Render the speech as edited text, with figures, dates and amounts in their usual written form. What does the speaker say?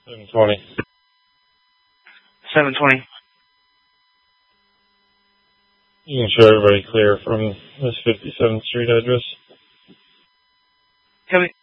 720. 720. You can show everybody clear from this 57th Street address. Copy.